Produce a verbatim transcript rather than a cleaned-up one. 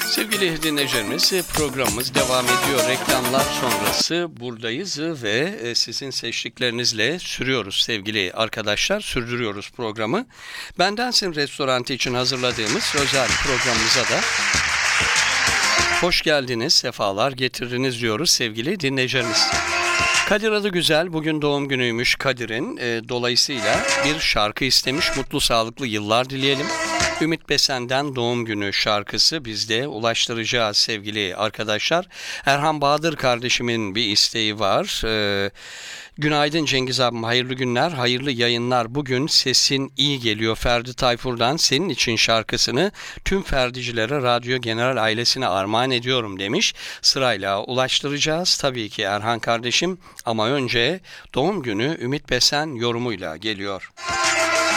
Sevgili dinleyicilerimiz, programımız devam ediyor. Reklamlar sonrası buradayız ve sizin seçtiklerinizle sürüyoruz sevgili arkadaşlar. Sürdürüyoruz programı. Bendensin Restoranı için hazırladığımız özel programımıza da hoş geldiniz, sefalar getirdiniz diyoruz sevgili dinleyicilerimiz. Kadir adı güzel, bugün doğum günüymüş Kadir'in. E, dolayısıyla bir şarkı istemiş, mutlu sağlıklı yıllar dileyelim. Ümit Besen'den doğum günü şarkısı biz de ulaştıracağız sevgili arkadaşlar. Erhan Bahadır kardeşimin bir isteği var. Ee, günaydın Cengiz abim, hayırlı günler, hayırlı yayınlar. Bugün sesin iyi geliyor Ferdi Tayfur'dan senin için şarkısını tüm Ferdicilere, Radyo General ailesine armağan ediyorum demiş. Sırayla ulaştıracağız tabii ki Erhan kardeşim ama önce doğum günü Ümit Besen yorumuyla geliyor.